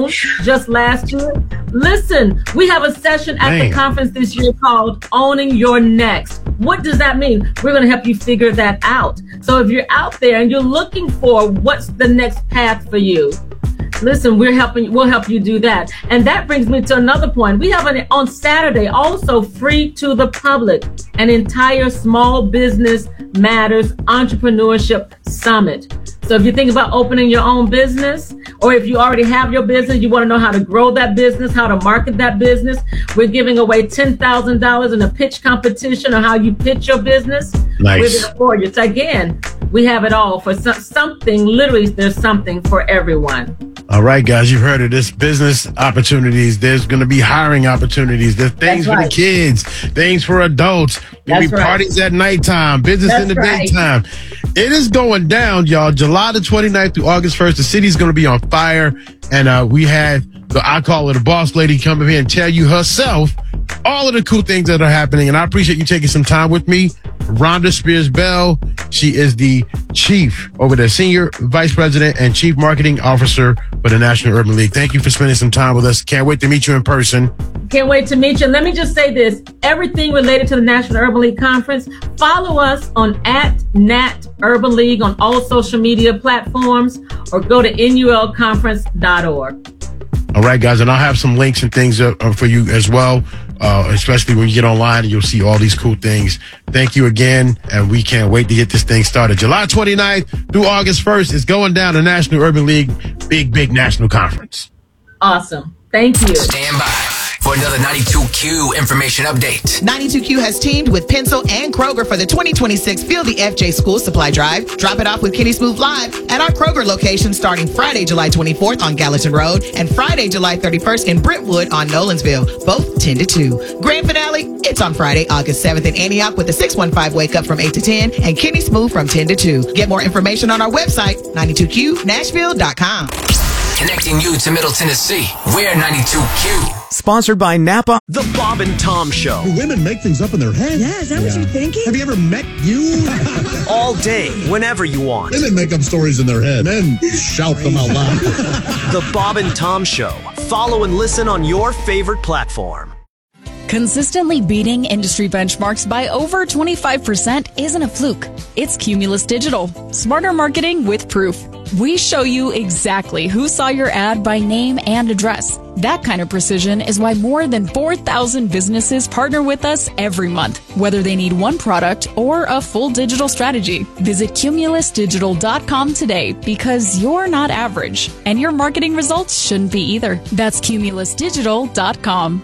just last year. Listen, we have a session at the conference this year called Owning Your Next. What does that mean? We're going to help you figure that out. So if you're out there and you're looking for what's the next path for you, listen, we'll help you do that. And that brings me to another point. We have on Saturday, also free to the public, an entire Small Business Matters Entrepreneurship Summit. So if you think about opening your own business, or if you already have your business, you want to know how to grow that business, how to market that business, we're giving away $10,000 in a pitch competition on how you pitch your business. Nice. We're there for you. So again, we have it all for something. Literally, there's something for everyone. All right, guys, you've heard of this. Business opportunities. There's going to be hiring opportunities. There's things for the kids, things for adults. There'll be parties at nighttime, business in the daytime. It is going down, y'all. July the 29th through August 1st. The city's going to be on fire. And we had, I call her the boss lady, come here and tell you herself all of the cool things that are happening. And I appreciate you taking some time with me. Rhonda Spears Bell. She is the chief over there, senior vice president and chief marketing officer for the National Urban League. Thank you for spending some time with us. Can't wait to meet you in person. Can't wait to meet you. Let me just say this. Everything related to the National Urban League Conference, follow us on @Nat Urban League on all social media platforms, or go to nulconference.org. All right, guys, and I'll have some links and things for you as well, especially when you get online and you'll see all these cool things. Thank you again, and we can't wait to get this thing started. July 29th through August 1st is going down the National Urban League big national conference. Awesome. Thank you. Stand by for another 92Q information update. 92Q has teamed with Pencil and Kroger for the 2026 Feel the FJ School Supply Drive. Drop it off with Kenny Smooth Live at our Kroger location starting Friday, July 24th on Gallatin Road and Friday, July 31st in Brentwood on Nolensville, both 10 to 2. Grand finale, it's on Friday, August 7th in Antioch with the 615 wake up from 8 to 10 and Kenny Smooth from 10 to 2. Get more information on our website, 92QNashville.com. Connecting you to Middle Tennessee. We're 92Q. Sponsored by Napa. The Bob and Tom Show. Do women make things up in their head? Yeah, is that what you're thinking? Have you ever met you? All day, whenever you want. Women make up stories in their head. Men shout them out loud. The Bob and Tom Show. Follow and listen on your favorite platform. Consistently beating industry benchmarks by over 25% isn't a fluke. It's Cumulus Digital. Smarter marketing with proof. We show you exactly who saw your ad by name and address. That kind of precision is why more than 4,000 businesses partner with us every month, whether they need one product or a full digital strategy. Visit cumulusdigital.com today, because you're not average, and your marketing results shouldn't be either. That's cumulusdigital.com.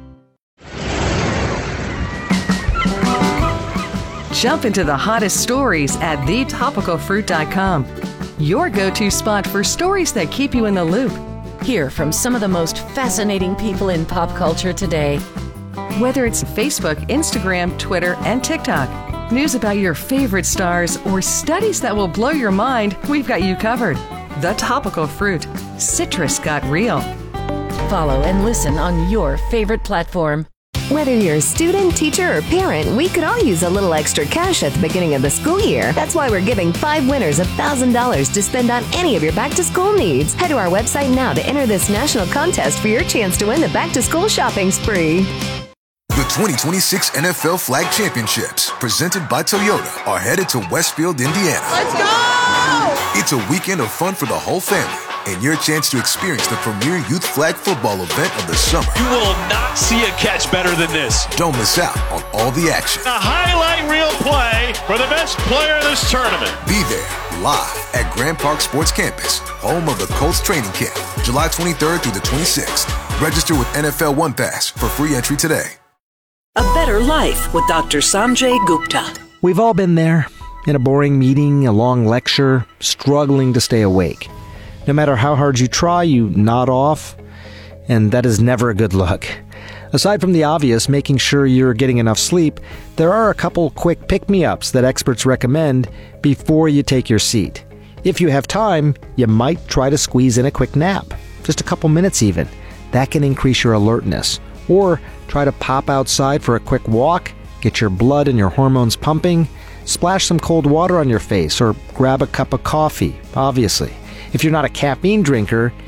Jump into the hottest stories at thetopicalfruit.com. Your go-to spot for stories that keep you in the loop. Hear from some of the most fascinating people in pop culture today. Whether it's Facebook, Instagram, Twitter, and TikTok, news about your favorite stars, or studies that will blow your mind, we've got you covered. The Topical Fruit. Citrus got real. Follow and listen on your favorite platform. Whether you're a student, teacher, or parent, we could all use a little extra cash at the beginning of the school year. That's why we're giving 5 winners $1,000 to spend on any of your back-to-school needs. Head to our website now to enter this national contest for your chance to win the back-to-school shopping spree. The 2026 NFL Flag Championships, presented by Toyota, are headed to Westfield, Indiana. Let's go! It's a weekend of fun for the whole family, and your chance to experience the premier youth flag football event of the summer. You will not see a catch better than this. Don't miss out on all the action. A highlight reel play for the best player in this tournament. Be there, live at Grand Park Sports Campus, home of the Colts training camp, July 23rd through the 26th. Register with NFL One Pass for free entry today. A Better Life with Dr. Sanjay Gupta. We've all been there, in a boring meeting, a long lecture, struggling to stay awake. No matter how hard you try, you nod off, and that is never a good look. Aside from the obvious, making sure you're getting enough sleep, there are a couple quick pick-me-ups that experts recommend before you take your seat. If you have time, you might try to squeeze in a quick nap, just a couple minutes even. That can increase your alertness. Or try to pop outside for a quick walk, get your blood and your hormones pumping, splash some cold water on your face, or grab a cup of coffee, obviously. If you're not a caffeine drinker,